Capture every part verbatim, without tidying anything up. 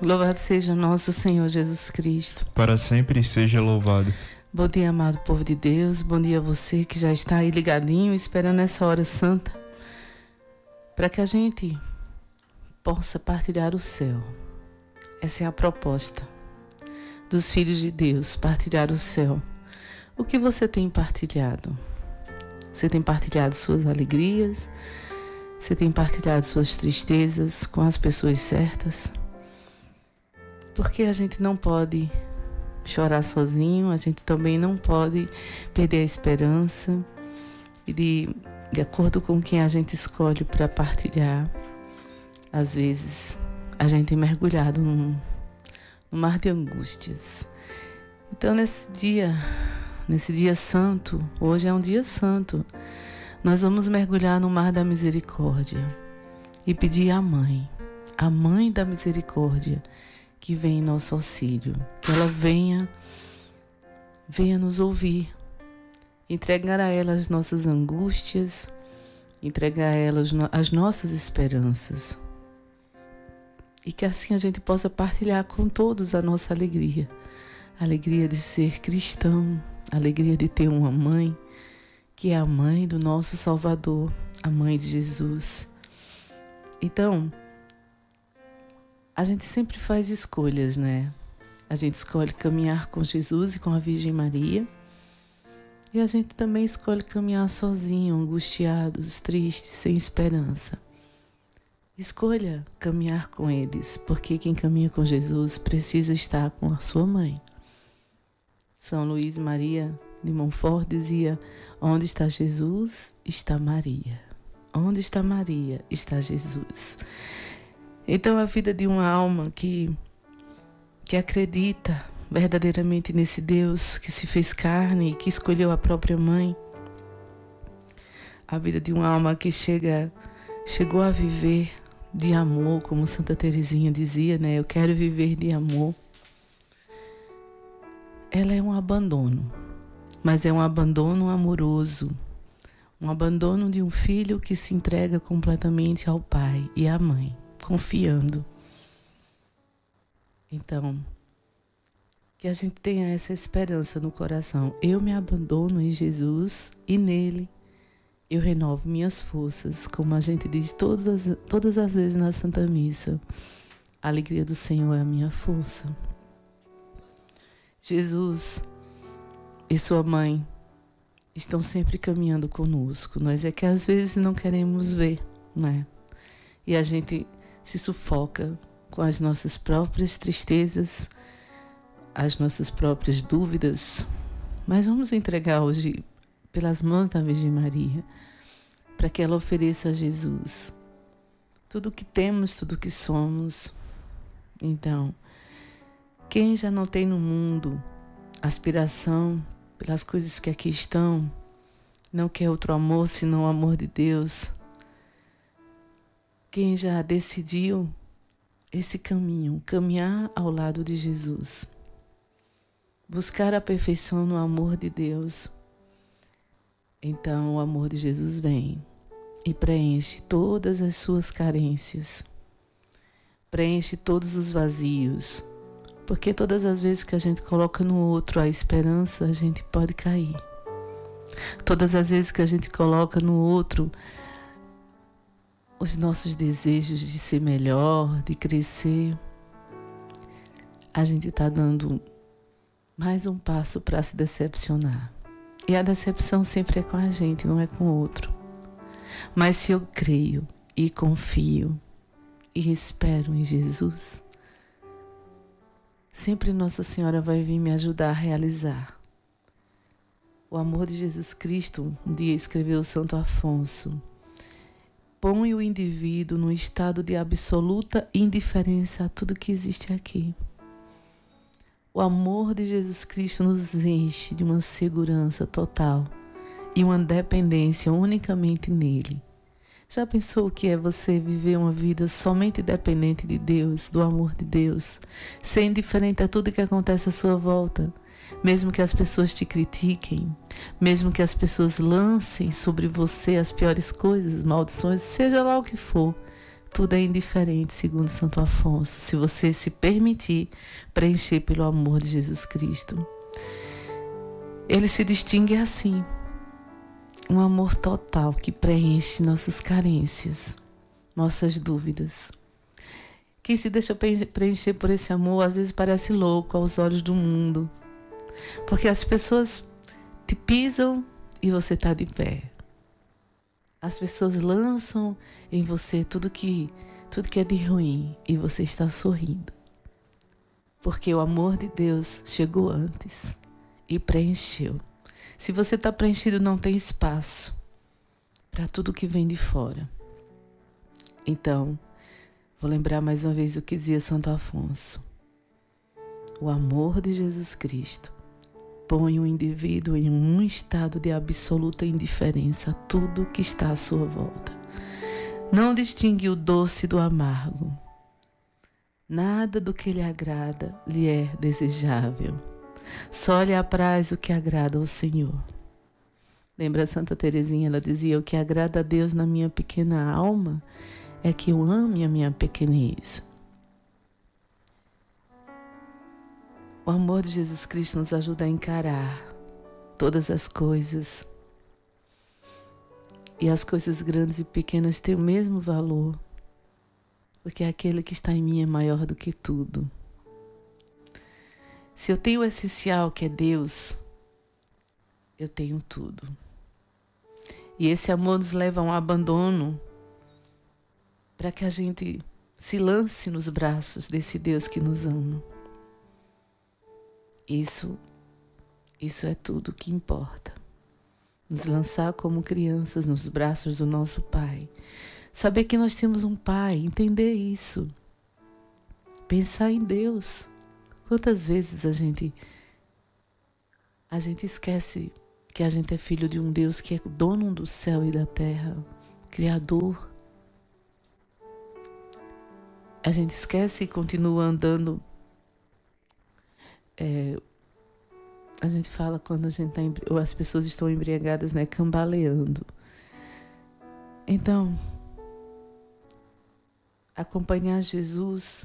Louvado seja nosso Senhor Jesus Cristo. Para sempre seja louvado. Bom dia, amado povo de Deus. Bom dia a você que já está aí ligadinho, esperando essa hora santa, para que a gente possa partilhar o céu. Essa é a proposta dos filhos de Deus, partilhar o céu. O que você tem partilhado? Você tem partilhado suas alegrias? Você tem partilhado suas tristezas com as pessoas certas? Porque a gente não pode chorar sozinho, a gente também não pode perder a esperança. E de, de acordo com quem a gente escolhe para partilhar, às vezes a gente é mergulhado num, num mar de angústias. Então nesse dia, nesse dia santo, hoje é um dia santo, nós vamos mergulhar no mar da misericórdia e pedir à mãe, a mãe da misericórdia, que vem em nosso auxílio, que ela venha, venha nos ouvir, entregar a ela as nossas angústias, entregar a ela as nossas esperanças, e que assim a gente possa partilhar com todos a nossa alegria, a alegria de ser cristão, a alegria de ter uma mãe, que é a mãe do nosso Salvador, a mãe de Jesus. Então, a gente sempre faz escolhas, né? A gente escolhe caminhar com Jesus e com a Virgem Maria. E a gente também escolhe caminhar sozinho, angustiados, tristes, sem esperança. Escolha caminhar com eles, porque quem caminha com Jesus precisa estar com a sua mãe. São Luís Maria de Montfort dizia: onde está Jesus, está Maria. Onde está Maria, está Jesus. Então a vida de uma alma que, que acredita verdadeiramente nesse Deus que se fez carne e que escolheu a própria mãe, a vida de uma alma que chega, chegou a viver de amor, como Santa Teresinha dizia, né? Eu quero viver de amor. Ela é um abandono, mas é um abandono amoroso, um abandono de um filho que se entrega completamente ao pai e à mãe, confiando. Então, que a gente tenha essa esperança no coração. Eu me abandono em Jesus e nele eu renovo minhas forças, como a gente diz todas, todas as vezes na Santa Missa. A alegria do Senhor é a minha força. Jesus e sua mãe estão sempre caminhando conosco. Nós é que às vezes não queremos ver, né? E a gente se sufoca com as nossas próprias tristezas, as nossas próprias dúvidas. Mas vamos entregar hoje pelas mãos da Virgem Maria, para que ela ofereça a Jesus tudo o que temos, tudo o que somos. Então, quem já não tem no mundo aspiração pelas coisas que aqui estão, não quer outro amor senão o amor de Deus. Quem já decidiu esse caminho, caminhar ao lado de Jesus, buscar a perfeição no amor de Deus, então o amor de Jesus vem e preenche todas as suas carências, preenche todos os vazios, porque todas as vezes que a gente coloca no outro a esperança, a gente pode cair. Todas as vezes que a gente coloca no outro os nossos desejos de ser melhor, de crescer, a gente está dando mais um passo para se decepcionar. E a decepção sempre é com a gente, não é com o outro. Mas se eu creio e confio e espero em Jesus, sempre Nossa Senhora vai vir me ajudar a realizar. O amor de Jesus Cristo, um dia escreveu Santo Afonso, põe o indivíduo num estado de absoluta indiferença a tudo que existe aqui. O amor de Jesus Cristo nos enche de uma segurança total e uma dependência unicamente nele. Já pensou o que é você viver uma vida somente dependente de Deus, do amor de Deus, ser indiferente a tudo que acontece à sua volta, mesmo que as pessoas te critiquem, mesmo que as pessoas lancem sobre você as piores coisas, maldições, seja lá o que for, Tudo é indiferente, segundo Santo Afonso, se você se permitir preencher pelo amor de Jesus Cristo. Ele se distingue assim, um amor total que preenche nossas carências, nossas dúvidas. Quem se deixa preencher por esse amor às vezes parece louco aos olhos do mundo, porque as pessoas te pisam e você está de pé. As pessoas lançam em você tudo que, tudo que é de ruim e você está sorrindo. Porque o amor de Deus chegou antes e preencheu. Se você está preenchido, não tem espaço para tudo que vem de fora. Então, vou lembrar mais uma vez o que dizia Santo Afonso. O amor de Jesus Cristo põe o indivíduo em um estado de absoluta indiferença a tudo que está à sua volta. Não distingue o doce do amargo. Nada do que lhe agrada lhe é desejável. Só lhe apraz o que agrada ao Senhor. Lembra Santa Teresinha? Ela dizia: o que agrada a Deus na minha pequena alma é que eu ame a minha pequenez. O amor de Jesus Cristo nos ajuda a encarar todas as coisas. E as coisas grandes e pequenas têm o mesmo valor, porque aquele que está em mim é maior do que tudo. Se eu tenho o essencial, que é Deus, eu tenho tudo. E esse amor nos leva a um abandono para que a gente se lance nos braços desse Deus que nos ama. Isso, isso é tudo que importa. Nos lançar como crianças nos braços do nosso Pai. Saber que nós temos um Pai, entender isso. Pensar em Deus. Quantas vezes a gente, a gente esquece que a gente é filho de um Deus que é dono do céu e da terra, Criador. A gente esquece e continua andando. É, a gente fala quando a gente tá, ou as pessoas estão embriagadas, né, cambaleando. Então, acompanhar Jesus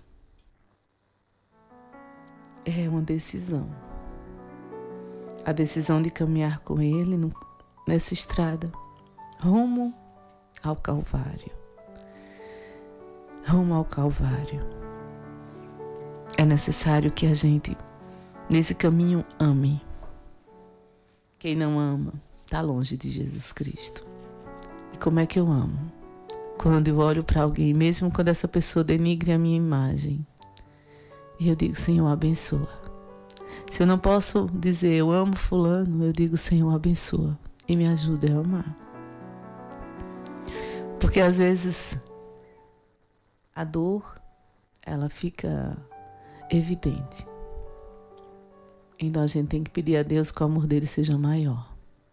é uma decisão. A decisão de caminhar com Ele no, nessa estrada, rumo ao Calvário. Rumo ao Calvário. É necessário que a gente, nesse caminho, ame. Quem não ama, está longe de Jesus Cristo. E como é que eu amo? Quando eu olho para alguém, mesmo quando essa pessoa denigre a minha imagem, e eu digo: Senhor, abençoa. Se eu não posso dizer eu amo fulano, eu digo: Senhor, abençoa e me ajuda a amar. Porque às vezes a dor, ela fica evidente. Então a gente tem que pedir a Deus que o amor dele seja maior.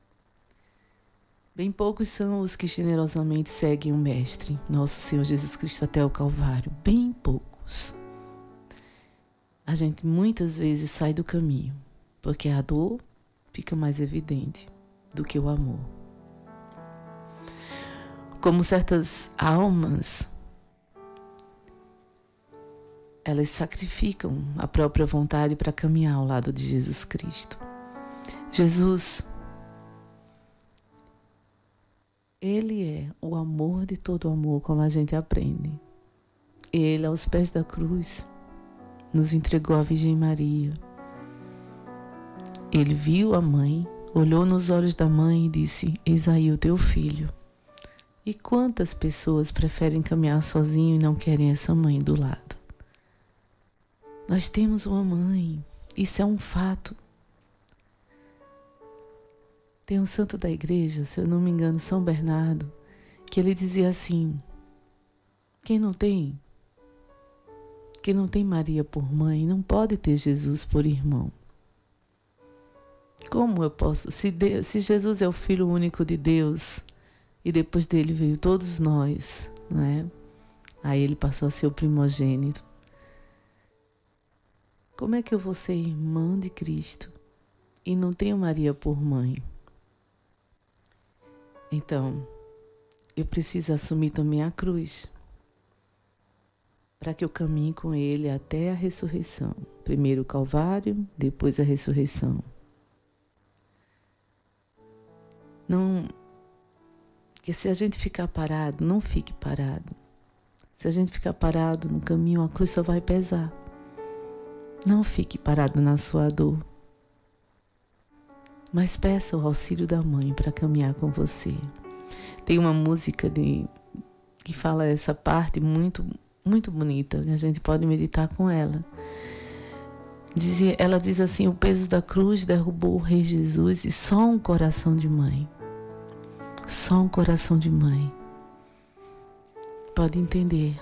Bem poucos são os que generosamente seguem o Mestre, nosso Senhor Jesus Cristo, até o Calvário. Bem poucos. A gente muitas vezes sai do caminho, porque a dor fica mais evidente do que o amor. Como certas almas, elas sacrificam a própria vontade para caminhar ao lado de Jesus Cristo. Jesus, Ele é o amor de todo amor, como a gente aprende. Ele, aos pés da cruz, nos entregou a Virgem Maria. Ele viu a mãe, olhou nos olhos da mãe e disse: eis aí o teu filho. E quantas pessoas preferem caminhar sozinho e não querem essa mãe do lado? Nós temos uma mãe, isso é um fato. Tem um santo da igreja, se eu não me engano, São Bernardo, que ele dizia assim: quem não tem, quem não tem Maria por mãe, não pode ter Jesus por irmão. Como eu posso? Se, Deus, se Jesus é o Filho único de Deus, e depois dele veio todos nós, né? Aí ele passou a ser o primogênito. Como é que eu vou ser irmã de Cristo e não tenho Maria por mãe? Então, eu preciso assumir também a cruz. para que eu caminhe com Ele até a ressurreição. Primeiro o Calvário, depois a ressurreição. Não, que se a gente ficar parado, não fique parado. Se a gente ficar parado no caminho, a cruz só vai pesar. Não fique parado na sua dor. Mas peça o auxílio da mãe para caminhar com você. Tem uma música de, que fala essa parte muito, muito bonita, que a gente pode meditar com ela. Diz, ela diz assim: o peso da cruz derrubou o Rei Jesus e só um coração de mãe. Só um coração de mãe pode entender.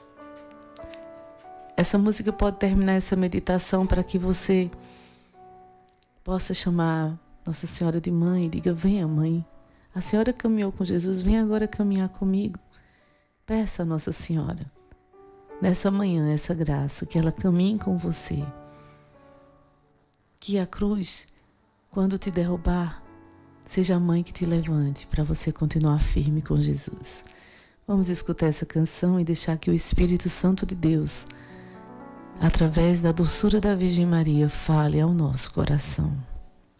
Essa música pode terminar essa meditação para que você possa chamar Nossa Senhora de mãe e diga: venha, mãe, a senhora caminhou com Jesus, vem agora caminhar comigo. Peça a Nossa Senhora nessa manhã essa graça, que ela caminhe com você, que a cruz, quando te derrubar, seja a mãe que te levante para você continuar firme com Jesus. Vamos escutar essa canção e deixar que o Espírito Santo de Deus, através da doçura da Virgem Maria, fale ao nosso coração.